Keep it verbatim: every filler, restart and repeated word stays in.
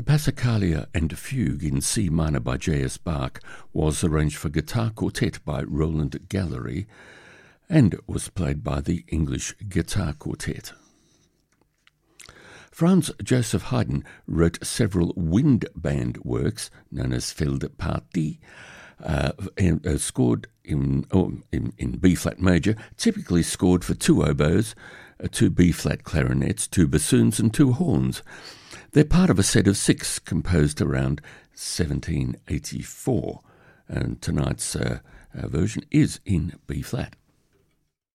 The Passacaglia and Fugue in C minor by J S Bach was arranged for guitar quartet by Roland Gallery and was played by the English Guitar Quartet. Franz Joseph Haydn wrote several wind band works known as Feldpartie, uh, and, uh, scored in, oh, in, in B-flat major, typically scored for two oboes, uh, two B-flat clarinets, two bassoons and two horns. They're part of a set of six composed around seventeen eighty-four, and tonight's uh, uh, version is in B-flat.